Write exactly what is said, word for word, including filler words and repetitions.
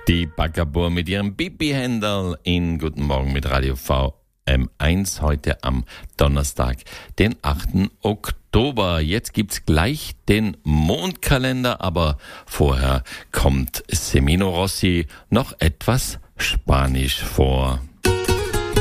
Die Baggerbur mit ihrem Bibi-Händel in Guten Morgen mit Radio V M eins heute am Donnerstag, den achten Oktober. Jetzt gibt's gleich den Mondkalender, aber vorher kommt Semino Rossi noch etwas Spanisch vor.